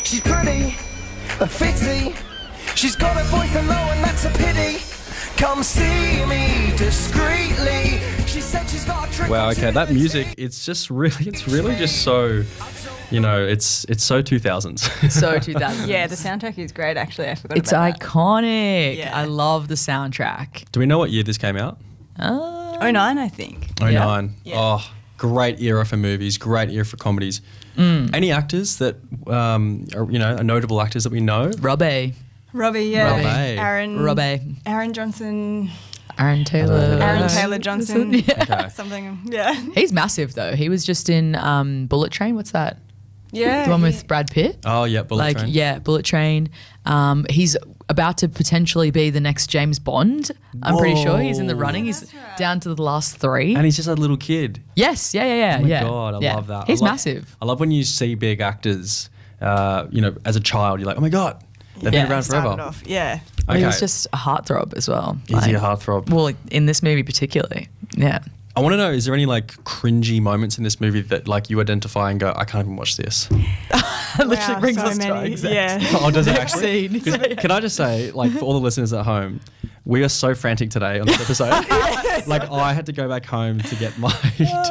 She's pretty, a fitty. She's got a boyfriend though, and that's a pity. Come see me discreetly. She said she's got a trick. Wow, okay, that music, it's really just so, you know, it's so 2000s. So 2000. Yeah, the soundtrack is great, actually. I forgot It's about iconic. Yeah. I love the soundtrack. Do we know what year this came out? that. 09, I think. 09. Yeah. Oh, great era for movies, great era for comedies. Any actors that, are, you know, are notable actors that we know? Robbie. Robbie, yeah. Robbie. Aaron Johnson. Aaron Taylor. Aaron Taylor Johnson. Yeah. Okay. Something, yeah. He's massive though. He was just in Bullet Train. What's that? Yeah. The one with Brad Pitt? Oh, yeah, Bullet Train. Yeah, Bullet Train. He's about to potentially be the next James Bond. I'm pretty sure he's in the running. He's down to the last 3. And he's just a little kid. Yes, yeah. Oh my God, I love that. He's I love- massive. I love when you see big actors, you know, as a child, you're like, oh my God, they've been around Started forever. off, yeah. Okay. He was just a heartthrob as well. Is he a heartthrob? Well, in this movie particularly, yeah. I want to know, is there any like cringy moments in this movie that like you identify and go, I can't even watch this? Literally Wow, brings so us to our many, exact yeah. Oh, does it actually? scene. 'Cause can I just say, like, for all the listeners at home, we are so frantic today on this episode. Like, I had to go back home to get my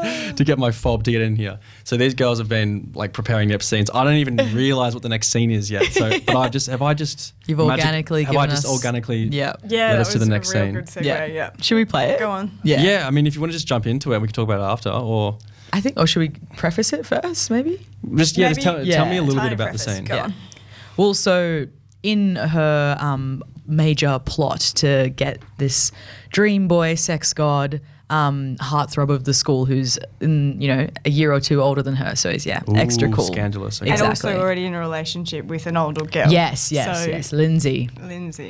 fob to get in here. So these girls have been like preparing the next scenes. I don't even realize what the next scene is yet. So, but You've organically have I given just us- organically Yeah. Yeah, led that us to was the next a real scene? good segue, yeah. Should we play it? Go on. Yeah. Yeah, I mean, if you want to just jump into it, we can talk about it after, or I think, or should we preface it first, maybe? just Maybe- tell me a little bit about the preface, scene. go on. Well, so in her major plot to get this dream boy, sex god, heartthrob of the school who's, a year or 2 older than her. So he's, extra Ooh, cool. scandalous. Okay. And Exactly. also already in a relationship with an older girl. Yes, So, Lindsay. Lindsay.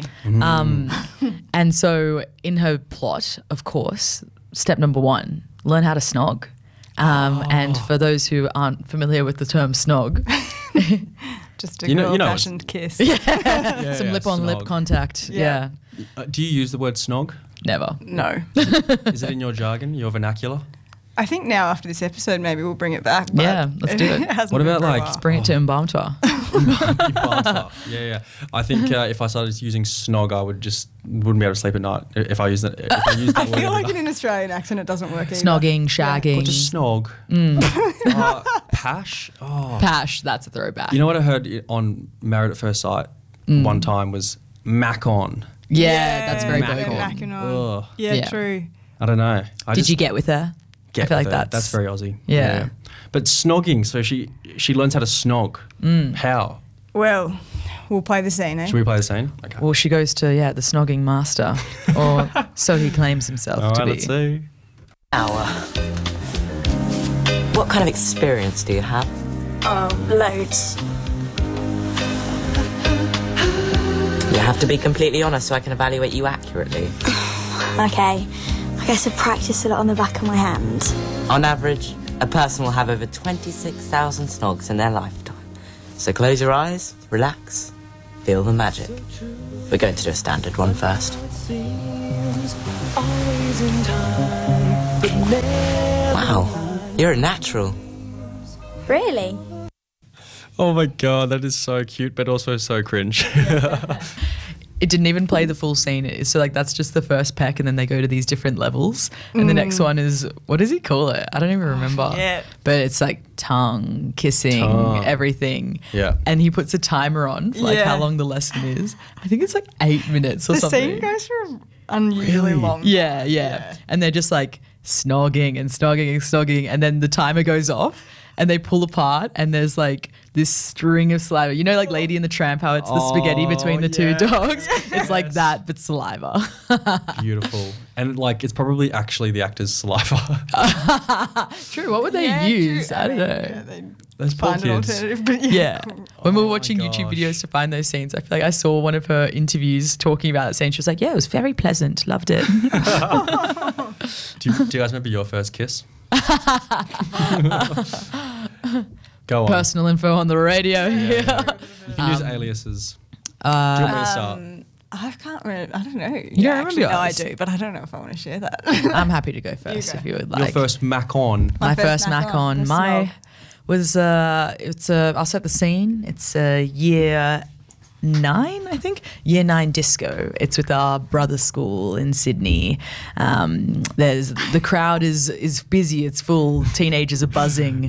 And so in her plot, of course, step number 1, learn how to snog. And for those who aren't familiar with the term snog, Just a You good know- you know old-fashioned kiss. some lip-on-lip snog. contact. Yeah. Do you use the word snog? Never. No. Is it in your jargon, your vernacular? I think now after this episode, maybe we'll bring it back. But Yeah, let's do it. hasn't What been about, for a like, while. Bring it to Mbantua. Yeah. I think if I started using snog, I wouldn't be able to sleep at night if I used that. If I used that I word feel like every in an Australian accent, it doesn't work either. Snogging, shagging. night. Just snog. Pash. Oh. Pash, that's a throwback. You know what I heard on Married at First Sight one time was mac on. Yeah, that's very Mac vocal. on. Macking on. Ugh. Yeah, Yeah. true. I don't know. Did you get with her? I feel like that's very Aussie. Yeah. But snogging, so she learns how to snog. How? Well, we'll play the scene, eh? Should we play the scene? Okay. Well, she goes to, the snogging master. Or so he claims himself All to right, be. let's see. Hour. What kind of experience do you have? Oh, loads. You have to be completely honest so I can evaluate you accurately. Okay. I guess I practice a lot on the back of my hand. On average, a person will have over 26,000 snogs in their lifetime. So close your eyes, relax, feel the magic. We're going to do a standard one first. Wow, you're a natural. Really? Oh my God, that is so cute, but also so cringe. It didn't even play the full scene. So, that's just the first peck, and then they go to these different levels. And the next one is, what does he call it? I don't even remember. Yeah. But it's like tongue, kissing, Tongue. everything. Yeah. And he puts a timer on for Yeah. how long the lesson is. I think it's 8 minutes or The something. scene goes for unusually long. Yeah. And they're just snogging and snogging and snogging. And then the timer goes off and they pull apart and there's this string of saliva. You know, Lady and the Tramp, how it's the spaghetti between the two dogs? It's like that, but saliva. Beautiful. And it's probably actually the actor's saliva. True. What would they Yeah, use? true. I don't know. Yeah, they Those poor find an kids. alternative, but Yeah. When we were my watching YouTube gosh. videos to find those scenes, I feel like I saw one of her interviews talking about that scene. She was like, yeah, it was very pleasant. Loved it. Do you guys remember your first kiss? Go on. Personal info on the radio here. You can use aliases. Do you want me to start? I can't remember. I don't know. You don't actually, remember no, I yours? do, but I don't know if I want to share that. I'm happy to go first go. if you would Your like. first mac on. My first first Mac Mac on, on. the snog. I'll set the scene. It's year 9, I think. Year 9 disco. It's with our brother school in Sydney. The crowd is busy. It's full. Teenagers are buzzing.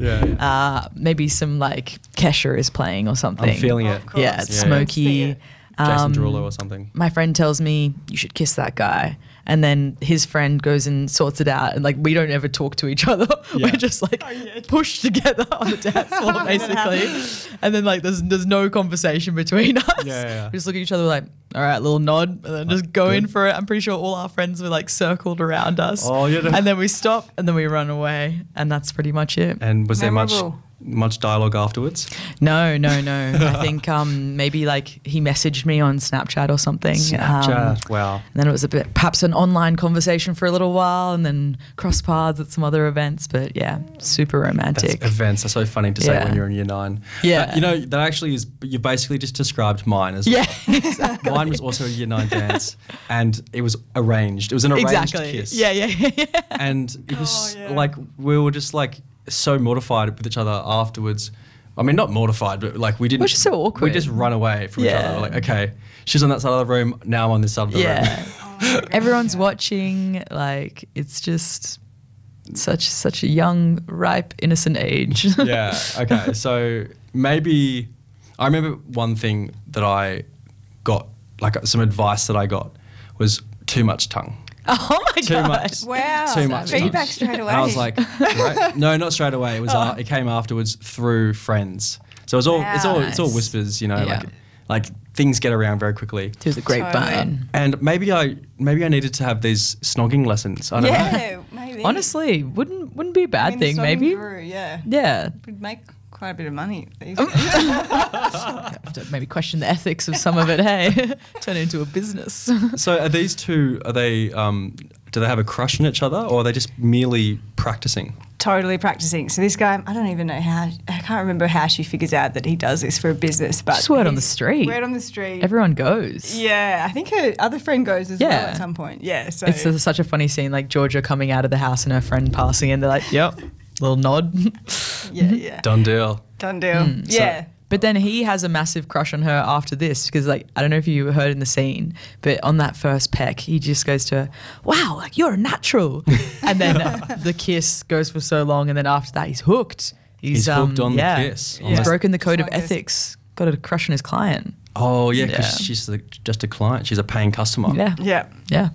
Maybe some like Kesha is playing or something. I'm feeling it. Yeah, it's Yeah. smoky. Jason Derulo or something. My friend tells me you should kiss that guy, and then his friend goes and sorts it out, and like we don't ever talk to each other. We're just like pushed together on the dance floor basically, and then like there's no conversation between us. Yeah. We just look at each other like, all right, little nod, and then just go in for it. I'm pretty sure all our friends were like circled around us. Oh, yeah. And then we stop, and then we run away, and that's pretty much it. And was there Memorable. much dialogue afterwards? No. I think maybe like he messaged me on Snapchat or something. Snapchat. Wow. And then it was perhaps an online conversation for a little while, and then cross paths at some other events. But yeah, super romantic. Events are so funny to say Yeah. when you're in year 9. Yeah. But, you know, that actually is, you basically just described mine as Yeah, well. exactly. Mine was also a year 9 dance, and it was arranged. It was an arranged Exactly. kiss. Yeah. And it was like, we were just like so mortified with each other afterwards. I mean, not mortified, but like we didn't. We're just so awkward. We just run away from each Yeah. other. We're like, okay, she's on that side of the room. Now I'm on this side of the room. Yeah. Everyone's watching. Like it's just such a young, ripe, innocent age. Yeah. Okay. So maybe I remember one thing that I got, like some advice that I got was too much tongue. Oh my Too god! much. Wow. Too much Feedback tongue. straight away. And I was like, right? No, not straight away. It was it came afterwards through friends. So it's all it's all Nice. whispers, you know, Yeah. like things get around very quickly. Through the grapevine. And maybe I needed to have these snogging lessons. I don't know. yeah, maybe. Honestly, wouldn't be a I bad mean, thing. snogging Maybe. through, yeah. Yeah. Would make quite a bit of money these Oh. days. Have to maybe question the ethics of some of it. Hey, turn it into a business. So are these two? Are they? Do they have a crush on each other, or are they just merely practicing? Totally practicing. So this guy, I don't even know how, I can't remember how she figures out that he does this for a business. But Just word on the he's- street. Word on the street. Everyone goes. Yeah, I think her other friend goes as well Yeah. at some point. Yeah, so It's such a funny scene, like Georgia coming out of the house and her friend passing, and they're like, "Yep," little nod. yeah. Done deal. Done deal. Yeah. But then he has a massive crush on her after this because, like, I don't know if you heard in the scene, but on that first peck, he just goes to her, "Wow, like you're a natural," and then the kiss goes for so long, and then after that, he's hooked. He's hooked on the kiss. He's Almost- broken the code of Smart kiss. ethics. Got a crush on his client. Oh yeah, because Yeah. she's just a client. She's a paying customer. Yeah, Yeah. yeah.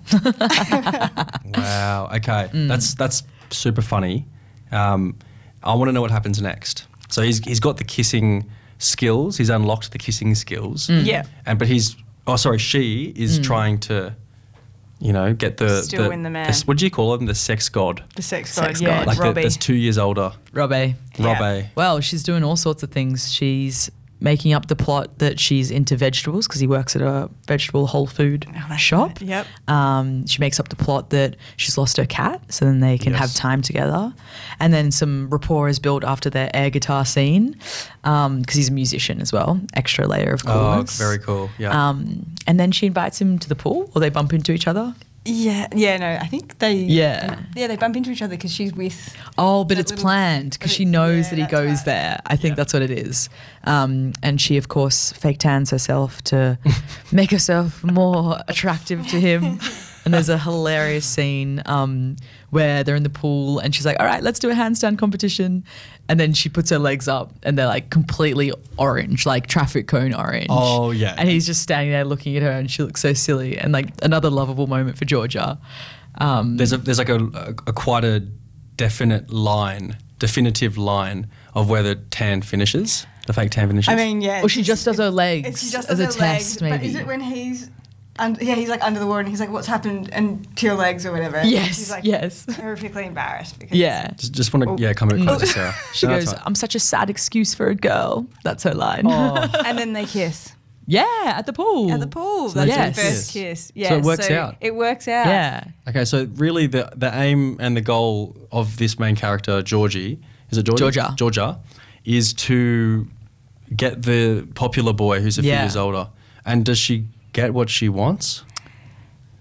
Wow. Okay. That's super funny. I want to know what happens next. So he's got the kissing skills. He's unlocked the kissing skills. Yeah. And she is trying to, you know, get Still win the man. what do you call him? The sex god. The sex Sex god. Yeah. god. Like Robbie. that's 2 years older. Robbie. Yeah. Robbie. Well, she's doing all sorts of things. She's making up the plot that she's into vegetables because he works at a vegetable whole food that's shop. right. Yep. She makes up the plot that she's lost her cat, so then they can Yes. have time together. And then some rapport is built after their air guitar scene because he's a musician as well. Extra layer of Oh, coolness. very cool. Yeah. And then she invites him to the pool, or they bump into each other. Yeah. Yeah. No, I think they. Yeah. They bump into each other because she's with. Oh, but That it's little- planned because but she it- knows yeah, that he that's goes right. there. I think that's what it is. And she, of course, fake tans herself to make herself more attractive to him. And there's a hilarious scene where they're in the pool and she's like, "All right, let's do a handstand competition." And then she puts her legs up and they're like completely orange, like traffic cone orange. Oh, yeah. And he's just standing there looking at her and she looks so silly. And like another lovable moment for Georgia. There's like a quite a definitive line of where the tan finishes. The fake tan finishes. I mean, yeah. Or she just does her legs She just as does a her test, legs, maybe. But is it when he's. he's like under the water and he's like, "What's happened?" and to your legs or whatever. Yes, She's like yes. horrifically embarrassed because Yeah. just want to come a bit closer, Sarah. She No, that's goes, fine. "I'm such a sad excuse for a girl." That's her line. and then they kiss Yeah, at the pool. at the pool. So That's they the kiss. first kiss. Yeah, So it works out. It works out. Yeah. Okay, so really the aim and the goal of this main character, Georgie, is it Georgie? Georgia. Georgia, is to get the popular boy who's a few Yeah. years older. And does she get what she wants?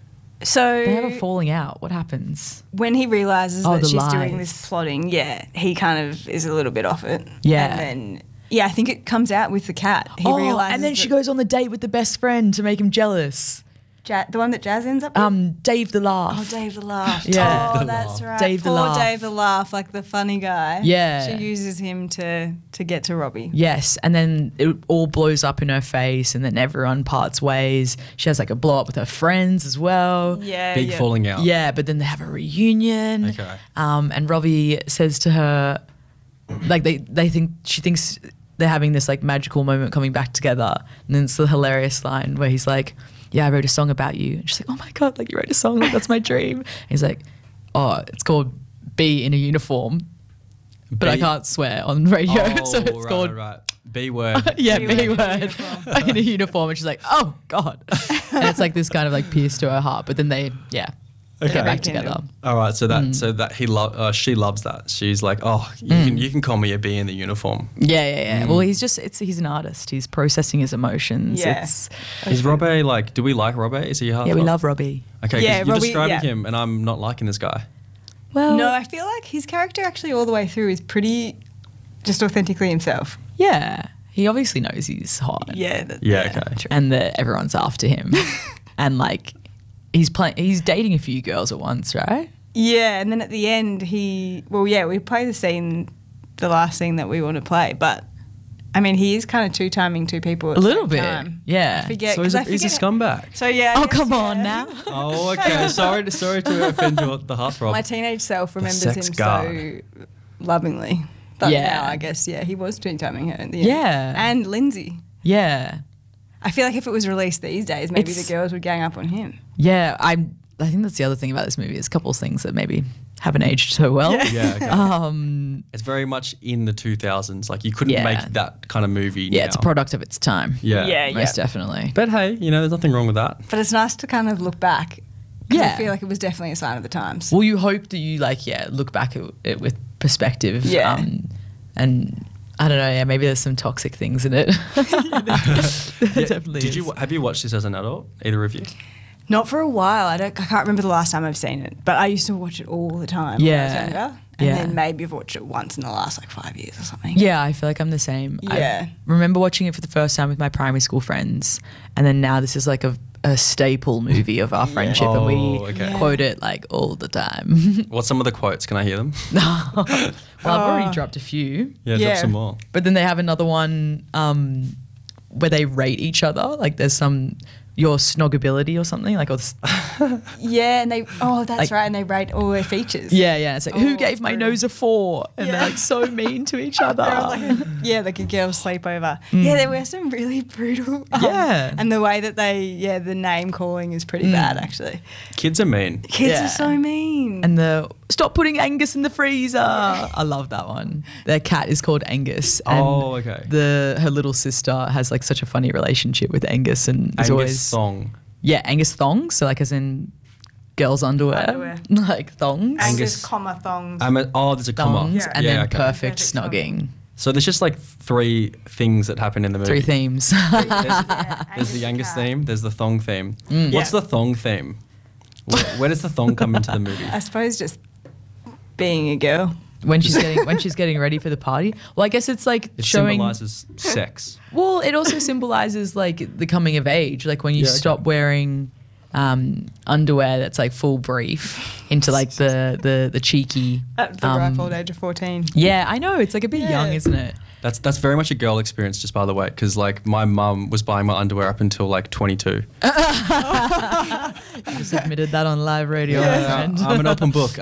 So They have a falling out. What happens? when he realizes Oh, that the she's lies. doing this plotting, he kind of is a little bit off it. Yeah. And then, I think it comes out with the cat. He realizes and then she that goes on the date with the best friend to make him jealous. the one that Jazz ends up with? Dave the Laugh. Oh, Dave the Laugh. Yeah. Oh, The that's Laugh. right. Dave the Poor Laugh. Dave the Laugh, like the funny guy. Yeah. She uses him to get to Robbie. Yes, and then it all blows up in her face, and then everyone parts ways. She has like a blow up with her friends as well. Yeah. Big falling out. Yeah, but then they have a reunion. Okay. And Robbie says to her, like she thinks they're having this like magical moment coming back together, and then it's the hilarious line where he's like, "Yeah, I wrote a song about you," and she's like, "Oh my god, like you wrote a song? Like that's my dream." And he's like, "Oh, it's called Be in a Uniform." But I B- can't swear on radio, Oh, so it's right, called right. B word. yeah, B B word, word in a uniform, and she's like, "Oh God," and it's like this kind of like pierce to her heart. But then they get back Rekindle. together. All right, so that she loves that. She's like, oh, you can call me a bee in the uniform. Yeah. Well, he's an artist. He's processing his emotions. Yeah. Is Robbe like? Do we like Robbe? Is he a hard? We love Robbie. Okay, 'cause Yeah, you're Robbie- describing yeah. him, and I'm not liking this guy. Well, No, I feel like his character actually all the way through is pretty just authentically himself. yeah, he obviously knows he's hot. Yeah. Yeah, okay. and that everyone's after him, and like he's dating a few girls at once, right? Yeah, and then at the end we play the last scene that we want to play, but I mean he is kind of two-timing two people at A the little same bit, time. yeah. I forget. So 'cause he's a scumbag. So yeah. Oh I guess, come on yeah. now. Oh, okay. sorry to offend the heartthrob. My teenage self remembers sex him guard. so lovingly. But Yeah. now I guess he was two-timing her at the end. Yeah. And Lindsay. Yeah, I feel like if it was released these days, maybe It's- the girls would gang up on him. yeah. I think that's the other thing about this movie. There's a couple of things that maybe haven't aged so well. Yeah, okay. It's very much in the 2000s. Like you couldn't Yeah. make that kind of movie. Yeah, now. it's a product of its time. Yeah. Most definitely. But hey, there's nothing wrong with that. But it's nice to kind of look back. 'Cause Yeah. I feel like it was definitely a sign of the times. Well, you hope that you look back at it with perspective. Yeah. And I don't know. Yeah, maybe there's some toxic things in it. There definitely. Have you watched this as an adult? Either of you? Not for a while. I can't remember the last time I've seen it, but I used to watch it all the time when I was Yeah. younger. And Yeah. then maybe I've watched it once in the last 5 years or something. Yeah, I feel like I'm the same. Yeah. I remember watching it for the first time with my primary school friends, and then now this is like a staple movie of our friendship, and we Oh, okay. quote it like all the time. What's some of the quotes? Can I hear them? Well, I've already dropped a few. Yeah, Yeah. drop some more. But then they have another one where they rate each other. Like there's your snoggability or something. Like, Yeah, and that's Like- right, and they rate all their features. yeah. It's like, who Oh, gave my brutal. nose a 4? And they're Yeah. like so mean to each other. They're like a girls' sleepover. Yeah, there were some really brutal. Yeah. And the way that the name calling is pretty bad, actually. Kids are mean. Kids Yeah. are so mean. And the stop putting Angus in the freezer. I love that one. Their cat is called Angus. And Oh, okay. her little sister has like such a funny relationship with Angus, and is Angus always song. yeah, Angus thongs. So like as in girls' underwear. like thongs. Angus, comma, thongs. There's a comma. Thongs, and then okay. perfect Perfect snogging. So there's just like 3 things that happen in the movie. 3 themes. There's the Angus theme. There's the thong theme. What's the thong theme? Where does the thong come into the movie? I suppose just being a girl. when she's getting ready for the party. Well, I guess it's like It showing. symbolizes sex. Well, it also symbolizes like the coming of age, like when you Yeah, okay. stop wearing underwear that's like full brief into like the cheeky. At the ripe old age of 14. Yeah, I know it's like a bit Yeah. young, isn't it? That's very much a girl experience, just by the way, because like my mum was buying my underwear up until like 22. You just admitted that on live radio, my friend. I'm an open book.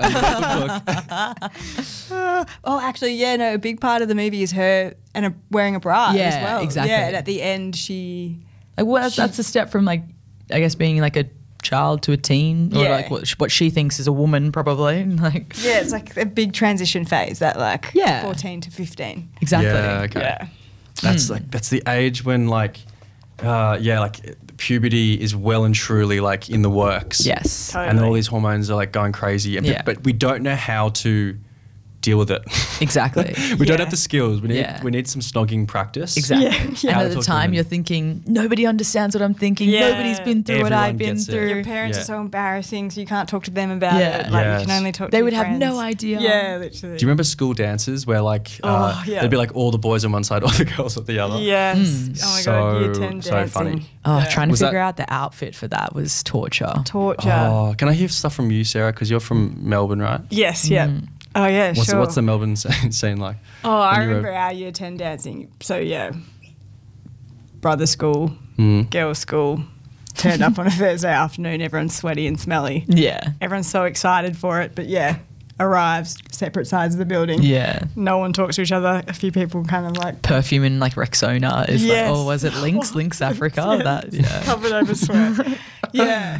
Oh, actually, yeah, no, a big part of the movie is her wearing a bra as Yeah, well. exactly. Yeah, and at the end, she. Like, well, that's a step from like, I guess being like a child to a teen, or Yeah. like what she thinks is a woman, probably. Like, Yeah, it's like a big transition phase, that like Yeah. 14 to 15. exactly. Yeah, okay. Yeah. That's the age when like puberty is well and truly like in the works. Yes. Totally. And all these hormones are like going crazy, Yeah. but we don't know how to deal with it. Exactly. We don't Yeah. have the skills. We need Yeah. we need some snogging practice. Exactly. Yeah. How And to at the talk to time, women. you're thinking, nobody understands what I'm thinking. Yeah. Nobody's been through what Everyone I've been gets it. through. Your parents Yeah. are so embarrassing, so you can't talk to them about Yeah. it. Like, Yes. you can only talk to They your would have friends. no idea. Yeah, literally. Do you remember school dances where like Oh, yeah. there'd be like all the boys on one side, all the girls on the other? Yes. Oh my God, year So- 10 so dancing. funny. Oh, Yeah. trying to Was that- figure out the outfit for that was torture. Torture. Oh, can I hear stuff from you, Sarah? Because you're from Melbourne, right? Yes, yeah. Oh, yeah, sure. What's the Melbourne scene like? Oh, I when you were- remember our year 10 dancing. So, yeah. Brother school, Mm. girls school, turned up on a Thursday afternoon, everyone's sweaty and smelly. Yeah. Everyone's so excited for it, but yeah, arrives, separate sides of the building. Yeah. No one talks to each other. A few people kind of like Perfume in like Rexona is Yes. like, oh, was it Lynx? Lynx Africa? That, yeah. covered over sweat. Yeah.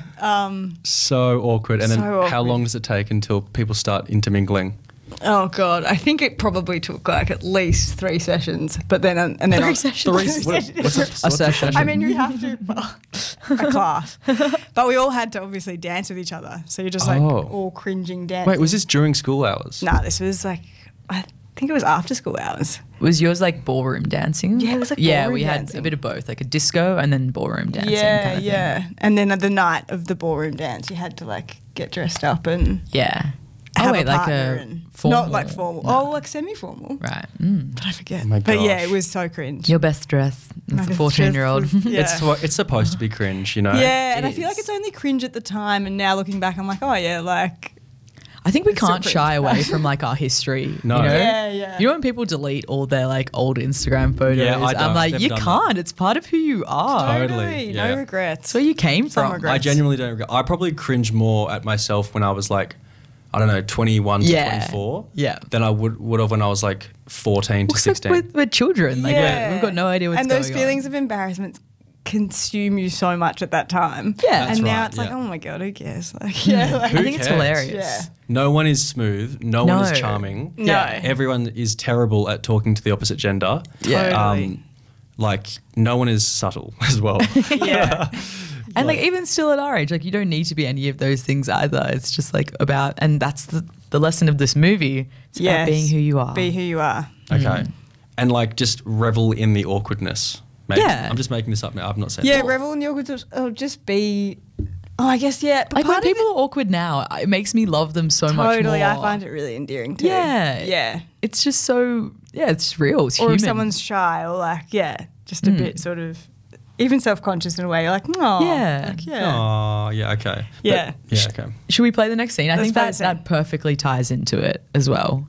So awkward. And then So how awkward. long does it take until people start intermingling? Oh God, I think it probably took like at least 3 sessions, but then and then 3 sessions. What's A session. I mean, you have to a class, but we all had to obviously dance with each other. So you're just like Oh. all cringing dancing. Wait, was this during school hours? Nah, this was like I think it was after school hours. Was yours like ballroom dancing? Yeah, it was like Yeah, ballroom we had dancing. a bit of both, like a disco and then ballroom dancing. Yeah, kind of yeah. Thing. And then at the night of the ballroom dance, you had to like get dressed up and Yeah. have oh, wait, a like partner a and formal. not like formal. No. Oh, like semi-formal. Right. Mm. But I forget. Oh my but yeah, gosh. it was so cringe. Your best dress My as a best 14-year-old. dress was- yeah. It's supposed to be cringe, you know? Yeah, and It I feel like is. it's only cringe at the time, and now looking back, I'm like, oh yeah, like I think we It's so can't shy cringe. away from like our history. No. You know? Yeah, yeah. You know when people delete all their like old Instagram photos? Yeah, I I'm don't. like, Never you done that. can't. It's part of who you are. Totally, no yeah. regrets. It's where you came Some from. regrets. I genuinely don't regret. I probably cringe more at myself when I was like, I don't know, 21 to Yeah. 24. Yeah. Than I would have when I was like 14 to Looks like 16. we're children. Like we've got no idea what's and going on. those feelings of embarrassment consume you so much at that time. Yeah. That's and now right, it's like, yeah. oh my god, who cares? Like, yeah, like, Who I think it's cares? hilarious. Yeah. No one is smooth. No one is No. charming. No. Everyone is terrible at talking to the opposite gender. Yeah. Totally. Like no one is subtle as well. yeah. And like even still at our age, like you don't need to be any of those things either. It's just like about, and that's the lesson of this movie. It's about Yes. being who you are. Be who you are. Okay. And like just revel in the awkwardness. Maybe. Yeah. I'm just making this up now. I've not said Yeah, that. revel in the awkward. It'll just be. Oh, I guess yeah. But Like when part of people are awkward now, it makes me love them so it, much more. totally, I find it really endearing too. Yeah. yeah. It's just so, yeah, it's real. It's Or human. if someone's shy or like just a bit sort of even self-conscious in a way. You're like, oh, Yeah. like, yeah. Oh, yeah, okay. Yeah. Yeah, okay. Should we play the next scene? I Let's think play that the scene. that perfectly ties into it as well.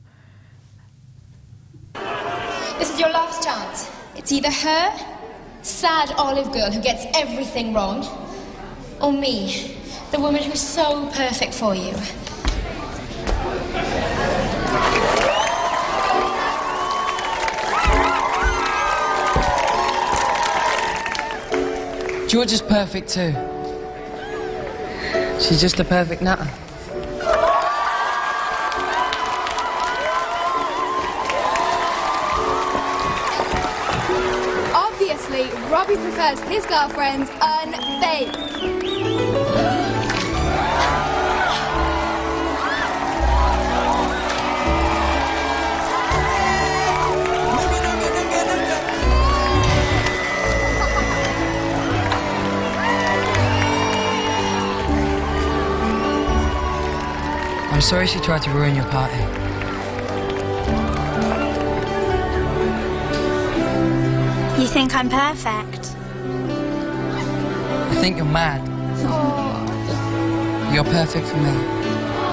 This is your last chance. It's either her, sad olive girl who gets everything wrong, or me, the woman who's so perfect for you. George is perfect too. She's just a perfect nutter. Obviously, Robbie prefers his girlfriends unfake. I'm sorry she tried to ruin your party. You think I'm perfect? I think you're mad. You're perfect for me.